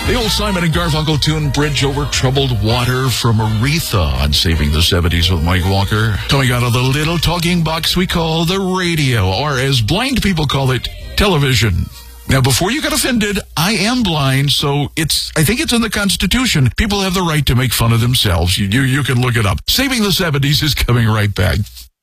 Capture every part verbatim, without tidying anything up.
The old Simon and Garfunkel tune, Bridge Over Troubled Water, from Aretha on Saving the seventies with Mike Walker. Coming out of the little talking box we call the radio, or as blind people call it, television. Now, before you get offended, I am blind, so it's, I think it's in the Constitution. People have the right to make fun of themselves. You, you, you can look it up. Saving the seventies is coming right back.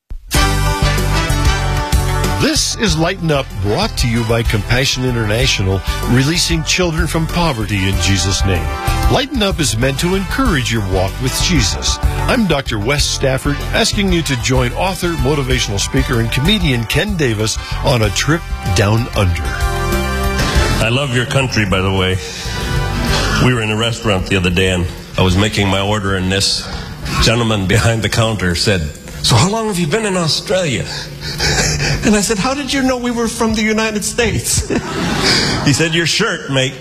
This is Lighten Up, brought to you by Compassion International, releasing children from poverty in Jesus' name. Lighten Up is meant to encourage your walk with Jesus. I'm Doctor Wes Stafford, asking you to join author, motivational speaker, and comedian Ken Davis on a trip down under. I love your country, by the way. We were in a restaurant the other day, and I was making my order, and this gentleman behind the counter said, "So how long have you been in Australia?" And I said, "How did you know we were from the United States?" He said, "Your shirt, mate."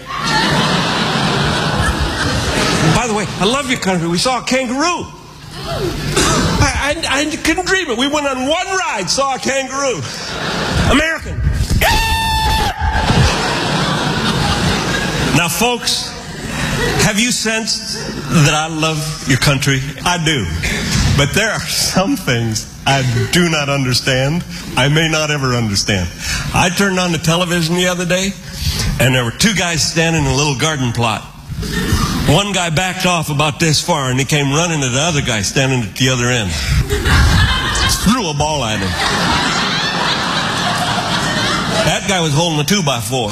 By the way, I love your country. We saw a kangaroo. I, I, I couldn't dream it. We went on one ride, saw a kangaroo. American. Now, folks, have you sensed that I love your country? I do. But there are some things I do not understand. I may not ever understand. I turned on the television the other day, and there were two guys standing in a little garden plot. One guy backed off about this far, and he came running to the other guy standing at the other end. Threw a ball at him. That guy was holding a two by four.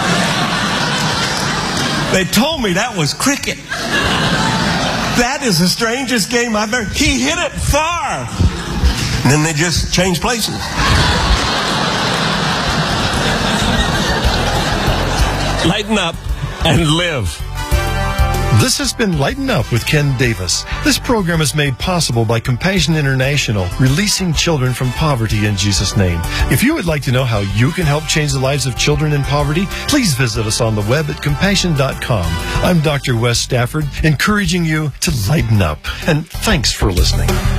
They told me that was cricket. That is the strangest game I've ever... He hit it far. And then they just changed places. Lighten up and live. This has been Lighten Up with Ken Davis. This program is made possible by Compassion International, releasing children from poverty in Jesus' name. If you would like to know how you can help change the lives of children in poverty, please visit us on the web at compassion dot com. I'm Doctor Wes Stafford, encouraging you to lighten up. And thanks for listening.